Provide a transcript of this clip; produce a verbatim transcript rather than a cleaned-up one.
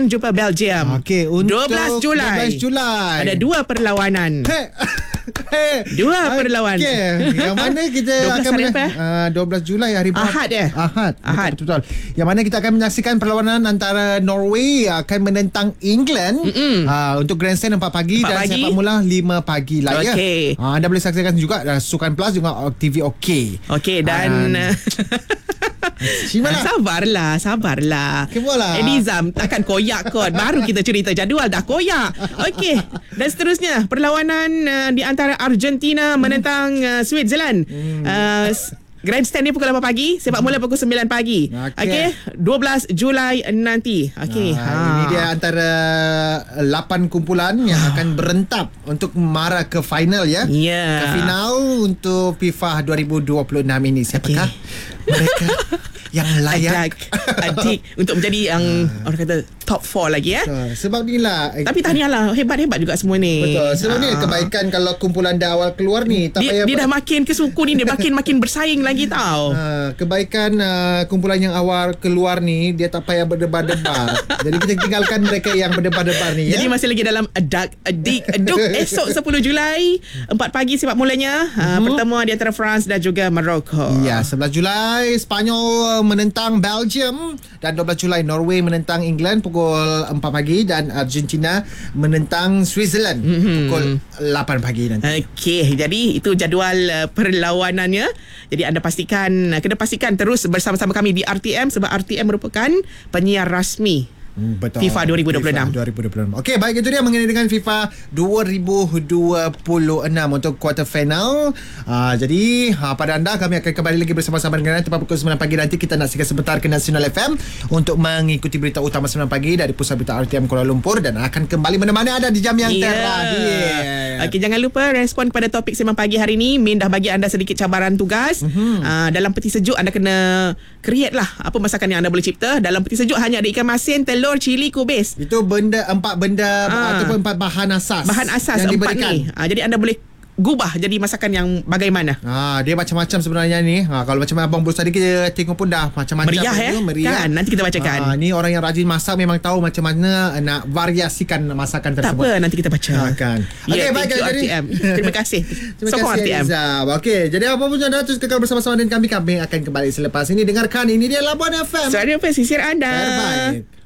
England jumpa Belgium. Okey, untuk dua belas Julai. dua belas Julai. Ada dua perlawanan. Hey. Hey. Dua perlawanan. Okey, yang mana kita dua belas akan hari men- apa? uh, dua belas Julai hari Ahad eh? Ahad. Ahad. Betul, betul. Yang mana kita akan menyaksikan perlawanan antara Norway akan menentang England uh, untuk Grandstand empat pagi empat dan pagi. sepak mula lima pagi lah ya. Okey. Uh, anda boleh saksikan juga uh, Sukan Plus juga T V OK. Okey dan Uh, Simana? Sabarlah, sabarlah. Kemualah. Elizam takkan koyak kot. Baru kita cerita jadual dah koyak. Okey. Dan seterusnya perlawanan uh, di antara Argentina menentang uh, Switzerland. Hmm. Uh, Grandstand ni pukul lapan pagi, sepak mula pukul sembilan pagi. Okey. Okay. dua belas Julai nanti. Okey. Ha, ha. Ini dia antara lapan kumpulan yang akan berentap untuk mara ke final ya. Ya. Ke final untuk FIFA dua ribu dua puluh enam ini. Siapakah okay. mereka yang layak adik untuk menjadi yang orang kata top four lagi ya. Uh, sebab inilah Tapi tahniahlah, hebat-hebat juga semua ni. betul. Sebab ni kebaikan kalau kumpulan dah awal keluar ni tak Dia, payah dia dah makin ke suku ni, dia makin makin bersaing lagi tau. Uh, kebaikan uh, kumpulan yang awal keluar ni dia tak payah berdebar-debar. Jadi kita tinggalkan mereka yang berdebar-debar ni ya. Jadi masih lagi dalam adak adik aduk esok sepuluh Julai empat pagi sepak mulanya uh, Mhm. pertemuan di antara France dan juga Morocco. Ya, sebelas Julai Spanyol menentang Belgium dan dua belas Julai Norway menentang England pukul empat pagi dan Argentina menentang Switzerland mm-hmm. pukul lapan pagi nanti. Okey, jadi itu jadual uh, perlawanannya. Jadi anda pastikan uh, kena pastikan terus bersama-sama kami di R T M sebab R T M merupakan penyiar rasmi Hmm, betul. FIFA dua ribu dua puluh enam. FIFA dua ribu dua puluh enam. Okey, baik, itu dia mengenai dengan FIFA dua ribu dua puluh enam untuk quarter final. Uh, jadi uh, pada anda kami akan kembali lagi bersama-sama dengan anda tepat pukul sembilan pagi nanti. Kita nak sikat sebentar ke Nasional F M untuk mengikuti berita utama sembilan pagi dari Pusat Berita R T M Kuala Lumpur dan akan kembali mana-mana ada di jam yang yeah. terakhir. Okey, jangan lupa respon kepada topik Sembang Pagi hari ini. Min dah bagi anda sedikit cabaran tugas. Mm-hmm. Uh, dalam peti sejuk anda kena create lah apa masakan yang anda boleh cipta. Dalam peti sejuk hanya ada ikan masin, telur, cili, kubis. Itu benda empat benda Ah. ataupun empat bahan asas. Bahan asas yang empat diberikan. ni. Ha, jadi anda boleh gubah jadi masakan yang bagaimana. Ha, dia macam-macam sebenarnya ni. Ha, kalau macam abang Bruce tadi kita tengok pun dah macam-macam. Meriah eh. Meriah. Kan? Nanti kita bacakan. Ha, ni orang yang rajin masak memang tahu macam mana nak variasikan masakan Tak tersebut. apa, nanti kita baca. Ha, kan. Okey, Yeah, baik, thank you, jadi R T M. Terima kasih. Terima Sokong kasih R T M. Azab. Okey, jadi apa pun anda terus kekal bersama-sama dengan kami. Kami akan kembali selepas ini. Dengarkan, ini dia Labuan F M. Suara pesisir anda. Terbaik.